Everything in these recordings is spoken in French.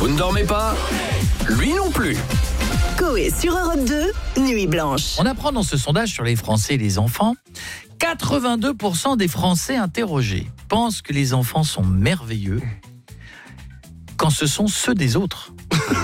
Vous ne dormez pas ? Lui non plus. Coé sur Europe 2, Nuit Blanche. On apprend dans ce sondage sur les Français et les enfants, 82% des Français interrogés pensent que les enfants sont merveilleux quand ce sont ceux des autres.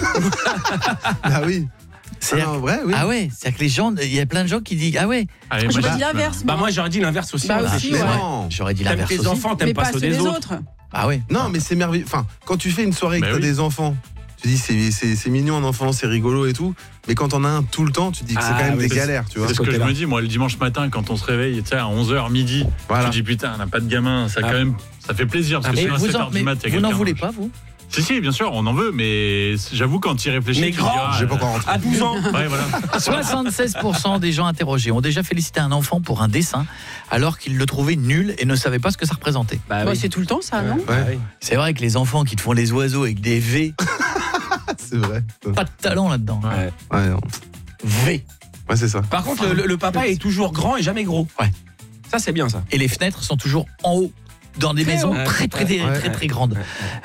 Ah oui. C'est vrai, oui. Ah ouais, c'est-à-dire que les gens, il y a plein de gens qui disent ah ouais. Allez, J'aurais dit l'inverse. moi j'aurais dit l'inverse aussi. Bah aussi, ouais. Non. J'aurais dit T'aimes l'inverse tes aussi. enfants, t'aimes Mais pas ceux des autres. Ah ouais. Non, mais c'est merveilleux. Enfin, quand tu fais une soirée et que Bah t'as oui. des enfants, tu dis c'est mignon un enfant, c'est rigolo et tout. Mais quand on a un tout le temps, tu dis que c'est quand même des galères, tu vois. C'est ce que je côté-là. me dis, moi, le dimanche matin, quand on se réveille, tu sais, à 11h, midi, Voilà. tu dis putain, on n'a pas de gamin, ça, quand même, ça fait plaisir, parce que Mais sinon, à vous, 7h du mat, il y a vous n'en quelqu'un. voulez pas, vous? Si, bien sûr, on en veut, mais j'avoue, quand tu y réfléchis, Mais tu grand, dis, ah, J'ai pas encore rentré. À 12 ans. Ouais, voilà. 76% des gens interrogés ont déjà félicité un enfant pour un dessin alors qu'il le trouvait nul et ne savait pas ce que ça représentait. Bah Bah, oui. c'est tout le temps ça, non? Ouais, C'est vrai que les enfants qui te font les oiseaux avec des V, c'est vrai. pas de talent là-dedans. Ouais. Ouais, non. V. Ouais, c'est ça. Par contre, le papa est toujours grand et jamais gros. Ouais. Ça, c'est bien ça. Et les fenêtres sont toujours en haut dans des Très maisons haut. très Ouais. grandes.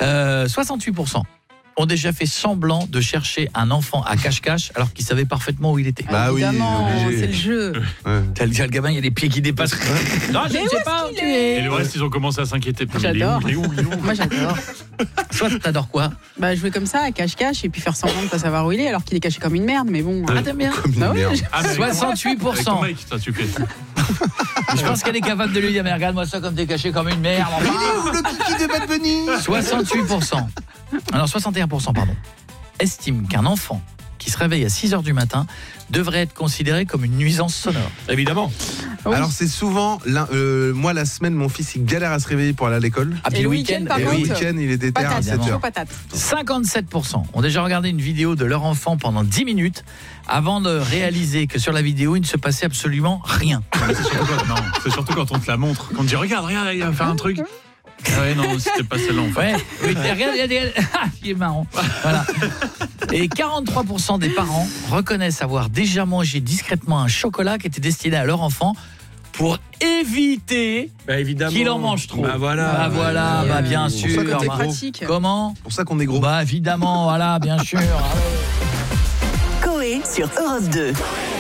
68% ont déjà fait semblant de chercher un enfant à cache-cache alors qu'ils savaient parfaitement où il était. Bah oui, Évidemment, obligé. c'est le jeu. Ouais. T'as le gamin, il y a les pieds qui dépassent. Non, je Mais ne où sais est-ce pas où qu'il tu est es. Et le reste, ils ont commencé à s'inquiéter. Putain, mais il est où, J'adore. il est où, il est où Moi j'adore. Soit t'adores quoi? Bah jouer comme ça, à cache-cache, et puis faire semblant de pas savoir où il est, alors qu'il est caché comme une merde, mais bon. Ah, t'aimes bien? Comme une Bah oui, merde. Ah, mais avec ton 68%. mec, ça suffit. Je pense qu'elle est capable de lui dire mais regarde-moi ça comme t'es caché comme une merde. Où le kiki de Bad Bunny? 68%. Alors 61%, pardon. Estiment qu'un enfant qui se réveille à 6h du matin devrait être considéré comme une nuisance sonore. Évidemment. Oui. Alors c'est souvent, moi la semaine, mon fils il galère à se réveiller pour aller à l'école. Ah, puis Et le week-end, par Et le contre, week-end il est déter à patate, 7h. chaud patate. 57% ont déjà regardé une vidéo de leur enfant pendant 10 minutes avant de réaliser que sur la vidéo, il ne se passait absolument rien. C'est surtout quand on te la montre. Quand on te dit, regarde, il va faire un truc. Ah ouais, non, c'était pas celle-là, en fait. Ouais, oui, regarde, ah, il est marrant. Voilà. Et 43% des parents reconnaissent avoir déjà mangé discrètement un chocolat qui était destiné à leur enfant pour éviter Bah évidemment. qu'il en mange trop. Bah voilà. Bah voilà, bah bien pour ça sûr. que C'est t'es Bah, pratique. comment? C'est pour ça qu'on est gros. Bah évidemment, voilà, bien sûr. Coé sur Europe 2.